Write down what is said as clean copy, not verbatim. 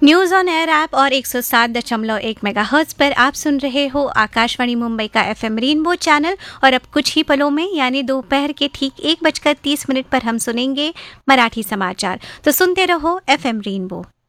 News on air app और 107.1 megahertz पर आप सुन रहे हो आकाशवाणी मुंबई का एफएम रेनबो चैनल। और अब कुछ ही पलों में यानी दोपहर के ठीक 1:30 पर हम सुनेंगे मराठी समाचार। तो सुनते रहो एफएम रेनबो।